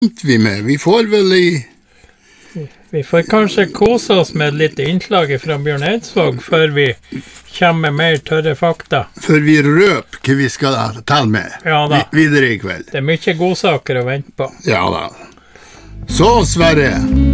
vi med. Vi får vel Vi får kanskje kose oss med et lite innslag fra Bjørn Eidsvåg før vi kommer med mer tørre fakta. Før vi røper hva vi skal tale med Ja da. videre i kveld. Det er mye godsaker å vente på. Ja da. Så, Sverre.